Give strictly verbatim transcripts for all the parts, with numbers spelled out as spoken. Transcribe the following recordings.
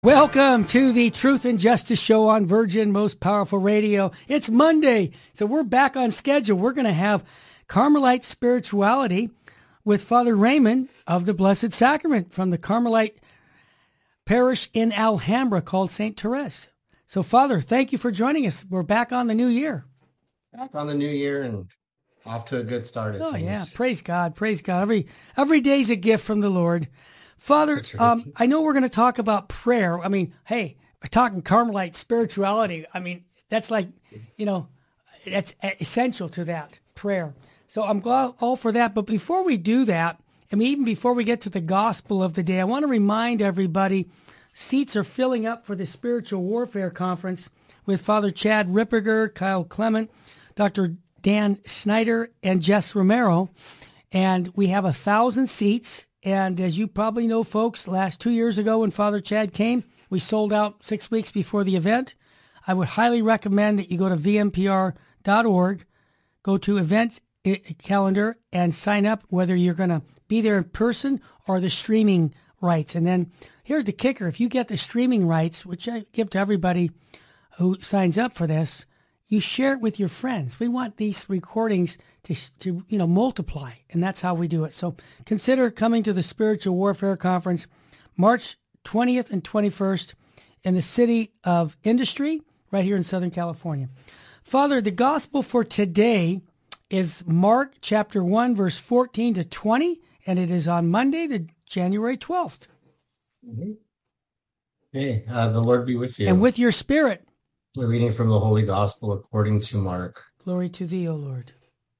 Welcome to the Truth and Justice Show on Virgin Most Powerful Radio. It's Monday, so we're back on schedule. We're going to have Carmelite Spirituality with Father Raymond of the Blessed Sacrament from the Carmelite Parish in Alhambra called Saint Therese. So, Father, thank you for joining us. We're back on the new year. Back on the new year and off to a good start, it oh, seems. yeah. Praise God. Praise God. Every, every day's a gift from the Lord. Father, Right. um, I know we're going to talk about prayer. I mean, hey, we're talking Carmelite spirituality. I mean, that's like, you know, that's essential to that prayer. So I'm glad all for that. But before we do that, I mean, even before we get to the gospel of the day, I want to remind everybody, seats are filling up for the Spiritual Warfare Conference with Father Chad Ripperger, Kyle Clement, Doctor Dan Snyder, and Jess Romero. And we have a thousand seats. And as you probably know, folks, last two years ago when Father Chad came, we sold out six weeks before the event. I would highly recommend that you go to v m p r dot org, go to event calendar, and sign up whether you're going to be there in person or the streaming rights. And then here's the kicker. If you get the streaming rights, which I give to everybody who signs up for this, you share it with your friends. We want these recordings to, to you know, multiply, and that's how we do it. So consider coming to the Spiritual Warfare Conference, March twentieth and twenty-first in the City of Industry, right here in Southern California. Father, the gospel for today is Mark chapter one, verse fourteen to twenty, and it is on Monday, the January twelfth. Mm-hmm. Hey, uh, the Lord be with you. And with your spirit. We're reading from the Holy Gospel according to Mark. Glory to thee, O Lord.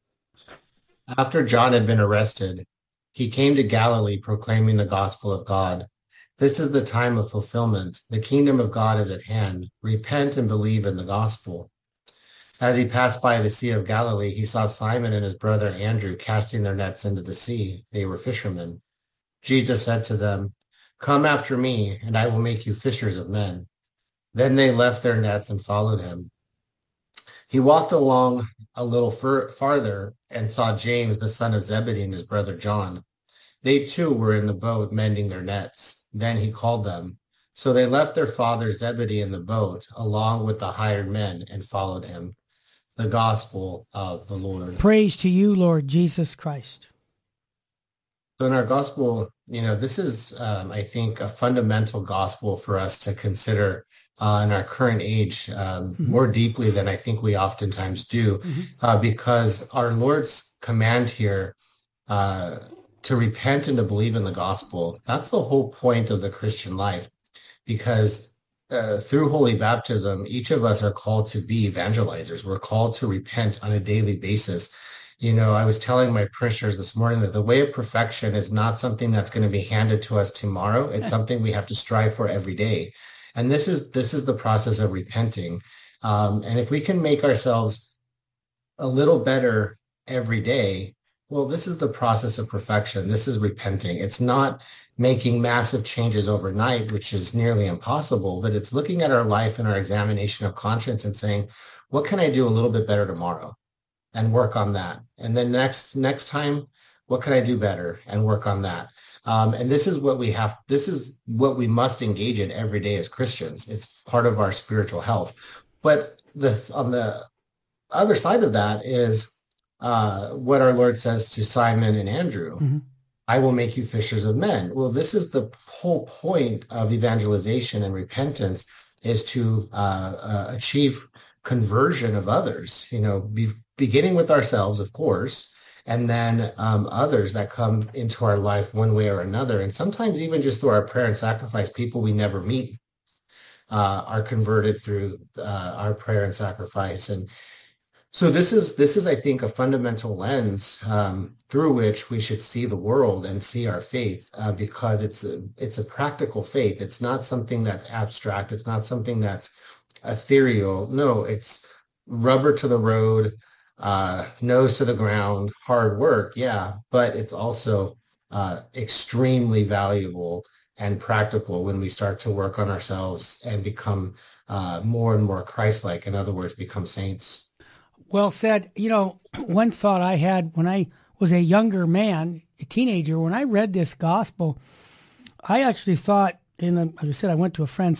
After John had been arrested, he came to Galilee proclaiming the gospel of God. This is the time of fulfillment. The kingdom of God is at hand. Repent and believe in the gospel. As he passed by the Sea of Galilee, he saw Simon and his brother Andrew casting their nets into the sea. They were fishermen. Jesus said to them, "Come after me, and I will make you fishers of men." Then they left their nets and followed him. He walked along a little fur- farther and saw James, the son of Zebedee, and his brother John. They too were in the boat mending their nets. Then he called them. So they left their father Zebedee in the boat along with the hired men and followed him. The gospel of the Lord. Praise to you, Lord Jesus Christ. So in our gospel, you know, this is, um, I think, a fundamental gospel for us to consider Uh, in our current age, um, mm-hmm. more deeply than I think we oftentimes do, mm-hmm. uh, because our Lord's command here uh, to repent and to believe in the gospel, that's the whole point of the Christian life, because uh, through holy baptism, each of us are called to be evangelizers. We're called to repent on a daily basis. You know, I was telling my parishioners this morning that the way of perfection is not something that's going to be handed to us tomorrow. It's something we have to strive for every day. And this is this is the process of repenting. Um, and if we can make ourselves a little better every day, well, this is the process of perfection. This is repenting. It's not making massive changes overnight, which is nearly impossible, but it's looking at our life and our examination of conscience and saying, what can I do a little bit better tomorrow? And work on that. And then next next time, what can I do better? And work on that. Um, and this is what we have, this is what we must engage in every day as Christians. It's part of our spiritual health. But the, on the other side of that is uh, what our Lord says to Simon and Andrew, mm-hmm. I will make you fishers of men. Well, this is the whole point of evangelization and repentance, is to uh, uh, achieve conversion of others, you know, be, beginning with ourselves, of course, and then um, others that come into our life one way or another. And sometimes even just through our prayer and sacrifice, people we never meet uh, are converted through uh, our prayer and sacrifice. And so this is, this is, I think, a fundamental lens um, through which we should see the world and see our faith, uh, because it's a, it's a practical faith. It's not something that's abstract. It's not something that's ethereal. No, it's rubber to the road, Uh, nose to the ground, hard work, yeah, but it's also uh, extremely valuable and practical when we start to work on ourselves and become uh, more and more Christ-like. In other words, become saints. Well said. You know, one thought I had when I was a younger man, a teenager, when I read this gospel, I actually thought in a, as I said, I went to a friend's